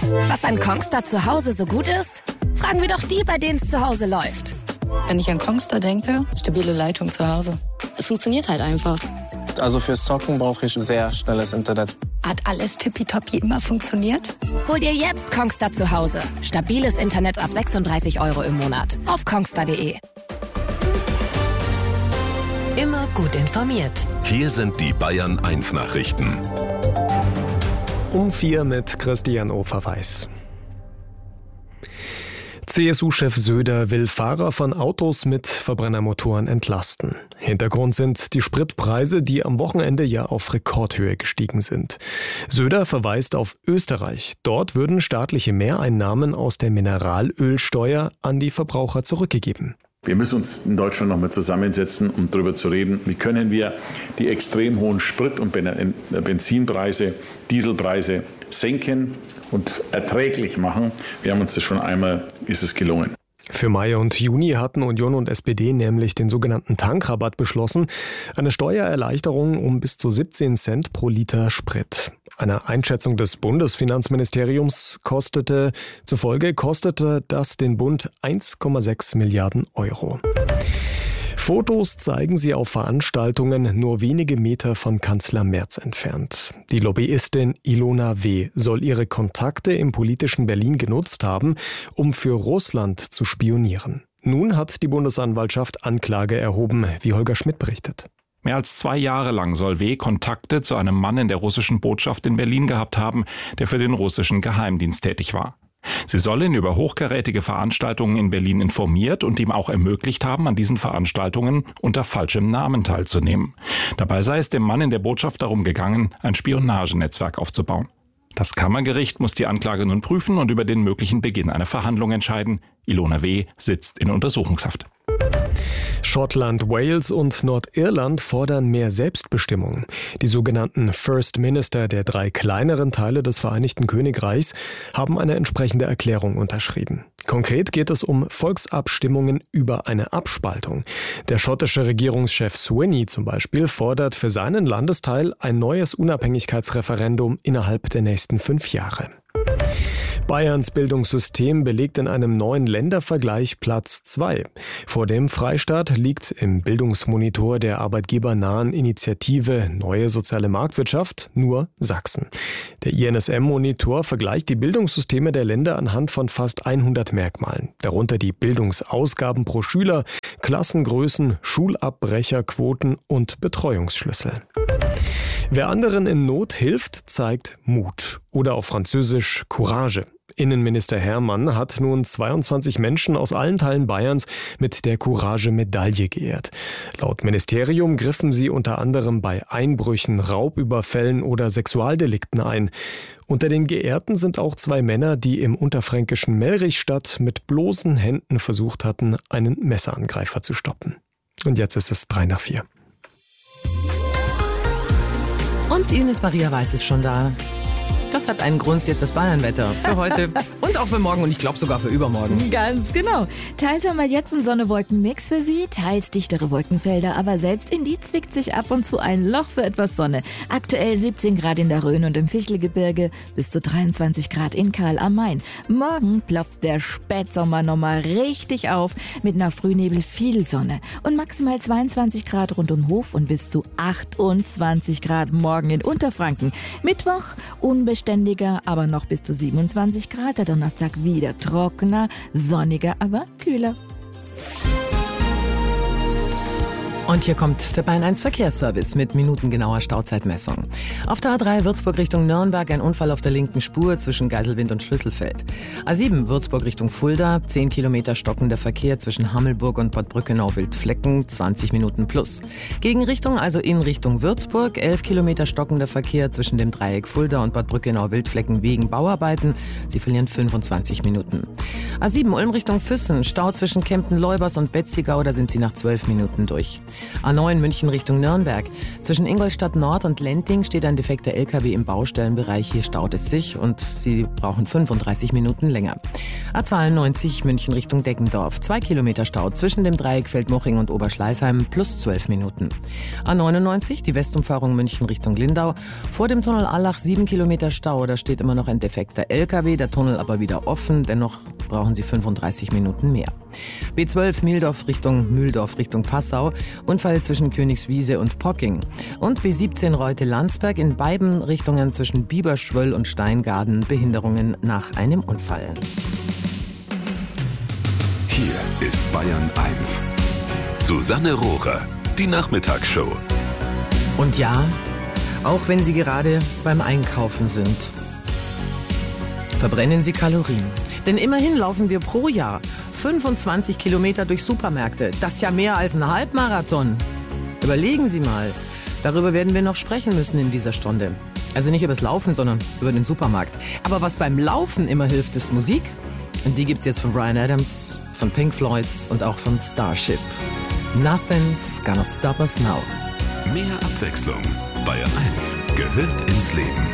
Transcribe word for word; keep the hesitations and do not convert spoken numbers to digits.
Was an Kongstar zu Hause so gut ist? Fragen wir doch die, bei denen es zu Hause läuft. Wenn ich an Kongstar denke, stabile Leitung zu Hause. Es funktioniert halt einfach. Also fürs Zocken brauche ich sehr schnelles Internet. Hat alles tippitoppi immer funktioniert? Hol dir jetzt Kongstar zu Hause. Stabiles Internet ab sechsunddreißig Euro im Monat. Auf kongstar punkt de. Immer gut informiert. Hier sind die Bayern eins Nachrichten. Um vier mit Christian Oferweis. C S U-Chef Söder will Fahrer von Autos mit Verbrennermotoren entlasten. Hintergrund sind die Spritpreise, die am Wochenende ja auf Rekordhöhe gestiegen sind. Söder verweist auf Österreich. Dort würden staatliche Mehreinnahmen aus der Mineralölsteuer an die Verbraucher zurückgegeben. Wir müssen uns in Deutschland noch mal zusammensetzen, um darüber zu reden, wie können wir die extrem hohen Sprit- und Benzinpreise, Dieselpreise senken und erträglich machen. Wir haben uns das schon einmal, ist es gelungen. Für Mai und Juni hatten Union und S P D nämlich den sogenannten Tankrabatt beschlossen, eine Steuererleichterung um bis zu siebzehn Cent pro Liter Sprit. Einer Einschätzung des Bundesfinanzministeriums kostete zufolge kostete das den Bund eins Komma sechs Milliarden Euro. Fotos zeigen sie auf Veranstaltungen nur wenige Meter von Kanzler Merz entfernt. Die Lobbyistin Ilona W. soll ihre Kontakte im politischen Berlin genutzt haben, um für Russland zu spionieren. Nun hat die Bundesanwaltschaft Anklage erhoben, wie Holger Schmidt berichtet. Mehr als zwei Jahre lang soll W. Kontakte zu einem Mann in der russischen Botschaft in Berlin gehabt haben, der für den russischen Geheimdienst tätig war. Sie soll ihn über hochkarätige Veranstaltungen in Berlin informiert und ihm auch ermöglicht haben, an diesen Veranstaltungen unter falschem Namen teilzunehmen. Dabei sei es dem Mann in der Botschaft darum gegangen, ein Spionagenetzwerk aufzubauen. Das Kammergericht muss die Anklage nun prüfen und über den möglichen Beginn einer Verhandlung entscheiden. Ilona W. sitzt in Untersuchungshaft. Schottland, Wales und Nordirland fordern mehr Selbstbestimmung. Die sogenannten First Minister der drei kleineren Teile des Vereinigten Königreichs haben eine entsprechende Erklärung unterschrieben. Konkret geht es um Volksabstimmungen über eine Abspaltung. Der schottische Regierungschef Swinney zum Beispiel fordert für seinen Landesteil ein neues Unabhängigkeitsreferendum innerhalb der nächsten fünf Jahre. Bayerns Bildungssystem belegt in einem neuen Ländervergleich Platz zwei. Vor dem Freistaat liegt im Bildungsmonitor der arbeitgebernahen Initiative Neue Soziale Marktwirtschaft nur Sachsen. Der I N S M-Monitor vergleicht die Bildungssysteme der Länder anhand von fast hundert Merkmalen, darunter die Bildungsausgaben pro Schüler, Klassengrößen, Schulabbrecherquoten und Betreuungsschlüssel. Wer anderen in Not hilft, zeigt Mut oder auf Französisch Courage. Innenminister Hermann hat nun zweiundzwanzig Menschen aus allen Teilen Bayerns mit der Courage-Medaille geehrt. Laut Ministerium griffen sie unter anderem bei Einbrüchen, Raubüberfällen oder Sexualdelikten ein. Unter den Geehrten sind auch zwei Männer, die im unterfränkischen Melrichstadt mit bloßen Händen versucht hatten, einen Messerangreifer zu stoppen. Und jetzt ist es drei nach vier. Und Ines Maria Weiß ist schon da. Das hat einen Grund, sie hat das Bayernwetter für heute und auch für morgen und ich glaube sogar für übermorgen. Ganz genau. Teils haben wir jetzt einen Sonne-Wolken-Mix für Sie, teils dichtere Wolkenfelder, aber selbst in die zwickt sich ab und zu ein Loch für etwas Sonne. Aktuell siebzehn Grad in der Rhön und im Fichtelgebirge, bis zu dreiundzwanzig Grad in Karl am Main. Morgen ploppt der Spätsommer nochmal richtig auf mit einer Frühnebel viel Sonne und maximal zweiundzwanzig Grad rund um Hof und bis zu achtundzwanzig Grad morgen in Unterfranken. Mittwoch unbeständig Ständiger, aber noch bis zu siebenundzwanzig Grad. Der Donnerstag wieder trockener, sonniger, aber kühler. Und hier kommt der Bayern eins Verkehrsservice mit minutengenauer Stauzeitmessung. Auf der A drei Würzburg Richtung Nürnberg ein Unfall auf der linken Spur zwischen Geiselwind und Schlüsselfeld. A sieben Würzburg Richtung Fulda, zehn Kilometer stockender Verkehr zwischen Hammelburg und Bad Brückenau-Wildflecken, zwanzig Minuten plus. Gegenrichtung, also in Richtung Würzburg, elf Kilometer stockender Verkehr zwischen dem Dreieck Fulda und Bad Brückenau-Wildflecken wegen Bauarbeiten. Sie verlieren fünfundzwanzig Minuten. A sieben Ulm Richtung Füssen, Stau zwischen Kempten-Leubers und Betzigau, da sind sie nach zwölf Minuten durch. A neun München Richtung Nürnberg. Zwischen Ingolstadt Nord und Lending steht ein defekter L K W im Baustellenbereich. Hier staut es sich und Sie brauchen fünfunddreißig Minuten länger. A zweiundneunzig München Richtung Deggendorf. Zwei Kilometer Stau zwischen dem Dreieck Feldmoching und Oberschleißheim plus zwölf Minuten. A neunundneunzig, die Westumfahrung München Richtung Lindau. Vor dem Tunnel Allach sieben Kilometer Stau. Da steht immer noch ein defekter L K W, der Tunnel aber wieder offen. Dennoch brauchen Sie fünfunddreißig Minuten mehr. B zwölf Mühldorf Richtung Mühldorf Richtung Passau. Unfall zwischen Königswiese und Pocking. Und B siebzehn Reute-Landsberg in beiden Richtungen zwischen Bieberschwöll und Steingaden. Behinderungen nach einem Unfall. Hier ist Bayern eins. Susanne Rohrer, die Nachmittagsshow. Und ja, auch wenn Sie gerade beim Einkaufen sind, verbrennen Sie Kalorien. Denn immerhin laufen wir pro Jahr fünfundzwanzig Kilometer durch Supermärkte. Das ist ja mehr als ein Halbmarathon. Überlegen Sie mal. Darüber werden wir noch sprechen müssen in dieser Stunde. Also nicht über das Laufen, sondern über den Supermarkt. Aber was beim Laufen immer hilft, ist Musik. Und die gibt's jetzt von Bryan Adams, von Pink Floyd und auch von Starship. Nothing's gonna stop us now. Mehr Abwechslung. Bayern eins gehört ins Leben.